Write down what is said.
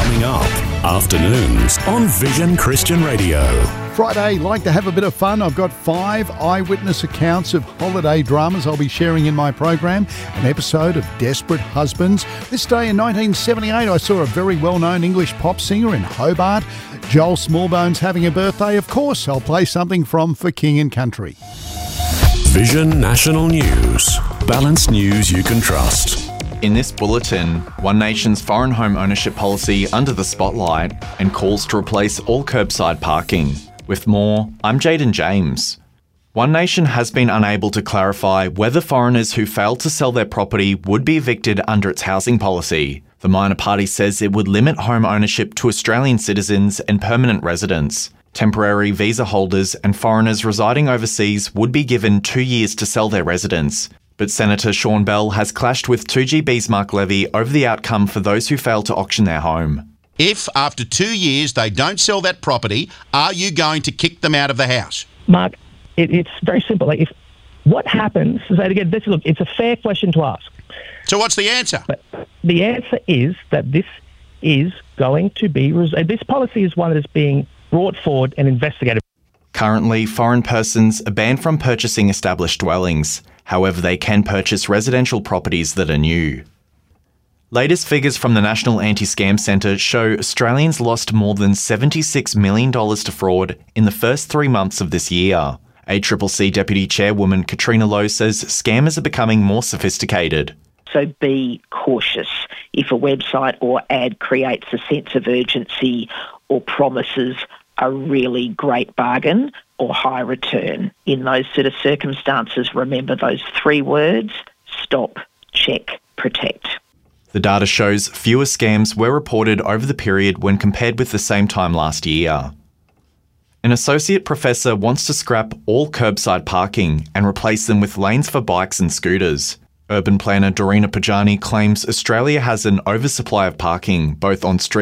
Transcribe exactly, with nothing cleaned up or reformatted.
Coming up, afternoons on Vision Christian Radio. Friday, like to have a bit of fun. I've got five eyewitness accounts of holiday dramas I'll be sharing in my program. An episode of Desperate Husbands. This day in nineteen seventy-eight, I saw a very well-known English pop singer in Hobart. Joel Smallbones having a birthday. Of course, I'll play something from For King and Country. Vision National News. Balanced news you can trust. In this bulletin, One Nation's foreign home ownership policy under the spotlight and calls to replace all curbside parking. With more, I'm Jaden James. One Nation has been unable to clarify whether foreigners who failed to sell their property would be evicted under its housing policy. The minor party says it would limit home ownership to Australian citizens and permanent residents. Temporary visa holders and foreigners residing overseas would be given two years to sell their residence. But Senator Sean Bell has clashed with two G B's Mark Levy over the outcome for those who fail to auction their home. If after two years they don't sell that property, are you going to kick them out of the house? Mark, it, it's very simple. Like, if what happens is that, again, this, look, it's a fair question to ask. So what's the answer? But the answer is that this is going to be, res- this policy is one that is being brought forward and investigated. Currently, foreign persons are banned from purchasing established dwellings. However, they can purchase residential properties that are new. Latest figures from the National Anti-Scam Centre show Australians lost more than seventy-six million dollars to fraud in the first three months of this year. A C C C Deputy Chairwoman Katrina Lowe says scammers are becoming more sophisticated. So be cautious. If a website or ad creates a sense of urgency or promises a really great bargain or high return, in those sort of circumstances, remember those three words: stop, check, protect. The data shows fewer scams were reported over the period when compared with the same time last year. An associate professor wants to scrap all curbside parking and replace them with lanes for bikes and scooters. Urban planner Dorina Pajani claims Australia has an oversupply of parking, both on street